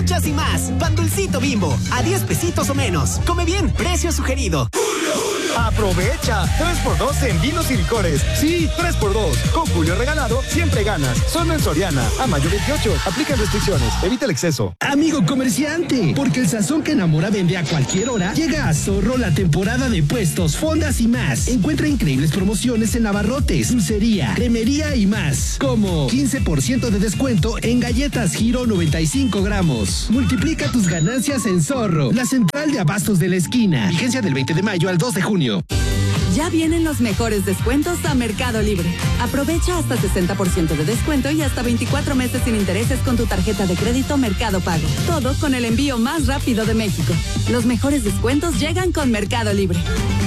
muchas y más. Pan Dulcito Bimbo, a 10 pesitos o menos. Come bien, precio sugerido. ¡Aprovecha! 3x2 en vinos y licores. Sí, 3x2. Con Julio Regalado, siempre ganas. Solo en Soriana. A mayo 28. Aplican restricciones. Evita el exceso. Amigo comerciante, porque el sazón que enamora vende a cualquier hora, llega a Zorro la temporada de puestos, fondas y más. Encuentra increíbles promociones en abarrotes, dulcería, cremería y más. Como 15% de descuento en galletas Giro 95 gramos. Multiplica tus ganancias en Zorro, la central de abastos de la esquina. Vigencia del 20 de mayo al 2 de junio. Ya vienen los mejores descuentos a Mercado Libre. Aprovecha hasta 60% de descuento y hasta 24 meses sin intereses con tu tarjeta de crédito Mercado Pago. Todo con el envío más rápido de México. Los mejores descuentos llegan con Mercado Libre.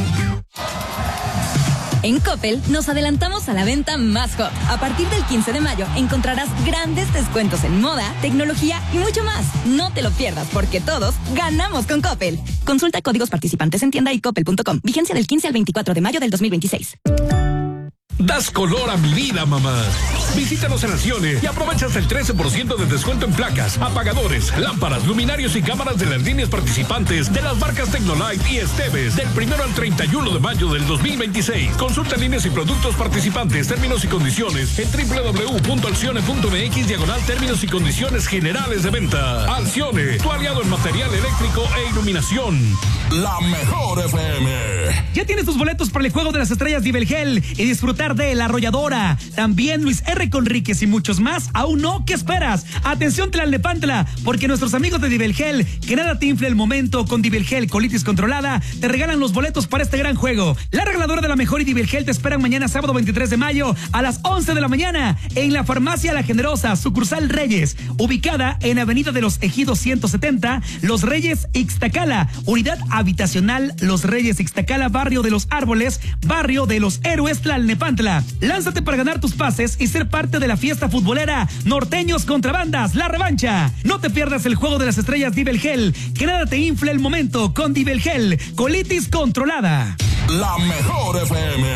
En Coppel nos adelantamos a la venta más hot. A partir del 15 de mayo encontrarás grandes descuentos en moda, tecnología y mucho más. No te lo pierdas porque todos ganamos con Coppel. Consulta códigos participantes en tienda y coppel.com. Vigencia del 15 al 24 de mayo del 2026. Das color a mi vida, mamá. Visítanos en Acciones y aprovecha hasta el 13% de descuento en placas, apagadores, lámparas, luminarios y cámaras de las líneas participantes de las marcas Tecnolite y Esteves del 1 al 31 de mayo del 2026. Consulta líneas y productos participantes, términos y condiciones en www.alcione.mx/términos y condiciones generales de venta. Alcione, tu aliado en material eléctrico e iluminación. La mejor FM. Ya tienes tus boletos para el Juego de las Estrellas Nivelgel y disfrutar de La Arrolladora. También Luis R. Conríquez y muchos más. ¿Aún no? ¿Qué esperas? Atención Tlalnepantla, porque nuestros amigos de Nivelgel, que nada te infle el momento con Nivelgel Colitis Controlada, te regalan los boletos para este gran juego. La Arregladora de la Mejor y Nivelgel te esperan mañana sábado 23 de mayo a las 11 de la mañana en la Farmacia La Generosa, sucursal Reyes, ubicada en Avenida de los Ejidos 170, Los Reyes, Ixtacala, unidad habitacional Los Reyes, Ixtacala, barrio de los Árboles, barrio de los Héroes, Tlalnepantla. Lánzate para ganar tus pases y ser parte de la fiesta futbolera Norteños contra Bandas, la revancha. No te pierdas el Juego de las Estrellas Nivelgel, que nada te infle el momento con Nivelgel Colitis Controlada. La mejor FM.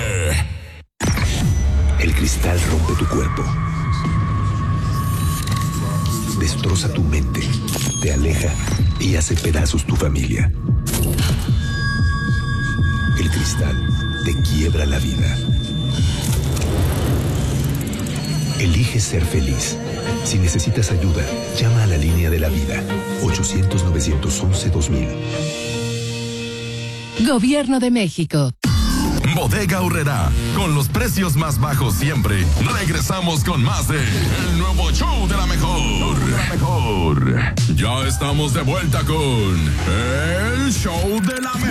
El cristal rompe tu cuerpo, destroza tu mente, te aleja y hace pedazos tu familia. El cristal te quiebra la vida. Elige ser feliz. Si necesitas ayuda, llama a la línea de la vida. 800-911-2000. Gobierno de México. Bodega Aurrerá, con los precios más bajos siempre. Regresamos con más de El Nuevo Show de la Mejor. Ya estamos de vuelta con